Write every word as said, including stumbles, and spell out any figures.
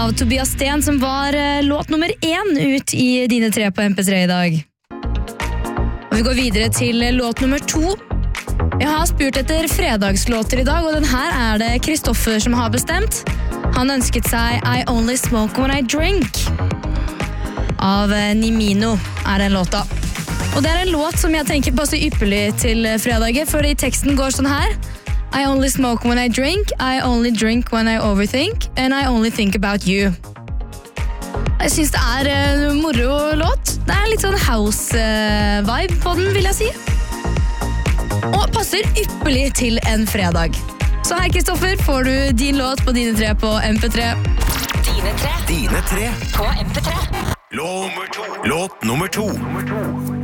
Av Tobias Sten, som var uh, låt nummer én ut i dine tre på M P tre i dag. Og vi går videre til uh, låt nummer to. Jeg har spurt etter fredagslåter i dag, og den her er det Kristoffer som har bestemt. Han ønsket seg I Only Smoke When I Drink av uh, Nimino er den låta. Og det er en låt som jeg tenker passer ypperlig til uh, fredager, fordi teksten går sånn her. I only smoke when I drink, I only drink when I overthink, and I only think about you. Jeg synes det er en uh, moro-låt. Det er litt sånn house-vibe uh, på den, vil jeg si. Og passer ypperlig til en fredag. Så her, Kristoffer, får du din låt på dine tre på M P tre. Dine tre. Dine tre. På M P tre. Låt nummer to. Låt nummer to.